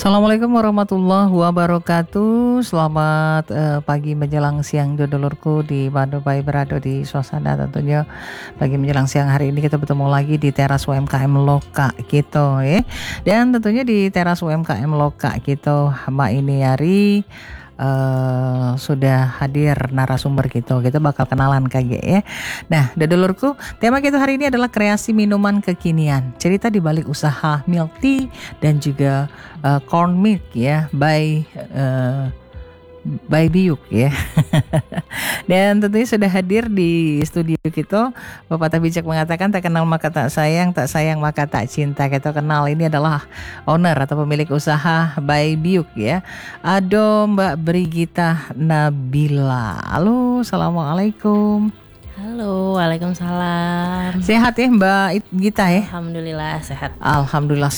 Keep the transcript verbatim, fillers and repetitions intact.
Assalamualaikum warahmatullahi wabarakatuh. Selamat uh, pagi menjelang siang dulurku di Bandung Bayi berada di suasana tentunya pagi menjelang siang hari ini kita bertemu lagi di teras U M K M Loka gitu ya. Dan tentunya di teras U M K M Loka gitu Mbak ini hari Uh, sudah hadir narasumber gitu. Kita bakal kenalan kage ya. Nah, dulurku, tema kita hari ini adalah kreasi minuman kekinian. Cerita di balik usaha milk tea dan juga uh, corn milk ya by uh, by Biuk ya. Dan tentunya sudah hadir di studio kita Bapak Bijak mengatakan tak kenal maka tak sayang, tak sayang maka tak cinta. Kita kenal ini adalah owner atau pemilik usaha by Biuk ya. Ada Mbak Brigita Nabila. Halo, assalamualaikum. Halo, waalaikumsalam. Sehat ya Mbak Gita ya? Alhamdulillah sehat. Alhamdulillah